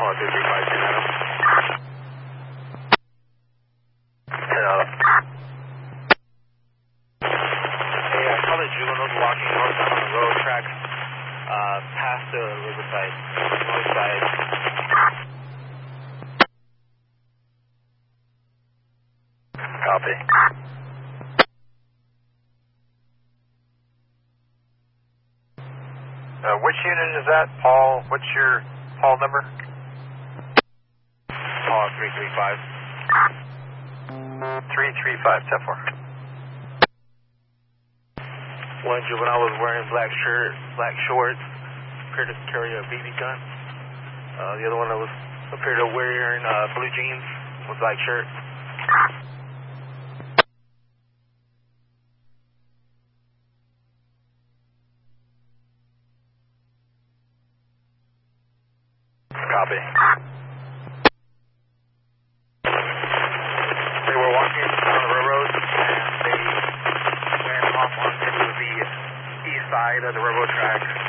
Apollo 235, 10 Adam. 10 Adam. Hey, I saw the juveniles walking northbound on the railroad tracks, past the riverside, north side. Copy. Which unit is that, Paul? What's your Paul number? Paul 335. 335, 10-4. One juvenile was wearing black shirt, black shorts, appeared to carry a BB gun. The other one appeared to wearing blue jeans with black shirt. Copy. They were walking on the railroad and they went off onto the east side of the railroad tracks.